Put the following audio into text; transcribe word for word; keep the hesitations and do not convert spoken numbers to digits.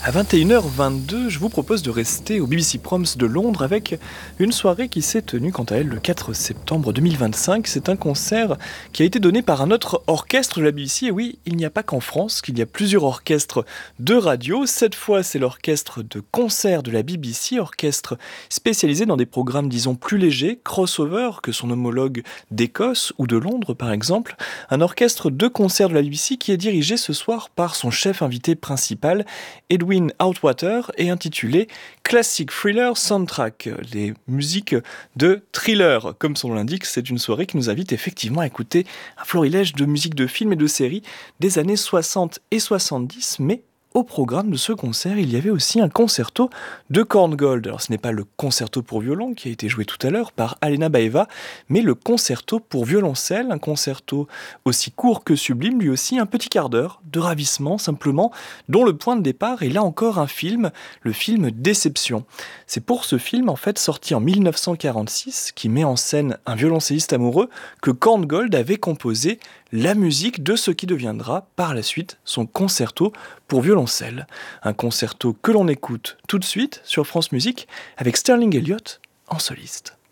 À vingt et une heures vingt-deux, je vous propose de rester au B B C Proms de Londres avec une soirée qui s'est tenue quant à elle le quatre septembre deux mille vingt-cinq. C'est un concert qui a été donné par un autre orchestre de la B B C. Et oui, il n'y a pas qu'en France qu'il y a plusieurs orchestres de radio. Cette fois, c'est l'orchestre de concert de la B B C, orchestre spécialisé dans des programmes, disons, plus légers, crossover, que son homologue d'Écosse ou de Londres par exemple. Un orchestre de concert de la B B C qui est dirigé ce soir par son chef invité principal, Edwin Outwater, est intitulé Classic Thriller Soundtrack, les musiques de thriller. Comme son nom l'indique, c'est une soirée qui nous invite effectivement à écouter un florilège de musique de films et de séries des années soixante et soixante-dix, mais au programme de ce concert, il y avait aussi un concerto de Korngold. Alors ce n'est pas le concerto pour violon qui a été joué tout à l'heure par Alena Baeva, mais le concerto pour violoncelle, un concerto aussi court que sublime, lui aussi un petit quart d'heure de ravissement simplement, dont le point de départ est là encore un film, le film Déception. C'est pour ce film en fait sorti en mille neuf cent quarante-six, qui met en scène un violoncelliste amoureux, que Korngold avait composé la musique de ce qui deviendra par la suite son concerto pour violoncelle. Un concerto que l'on écoute tout de suite sur France Musique avec Sterling Elliott en soliste.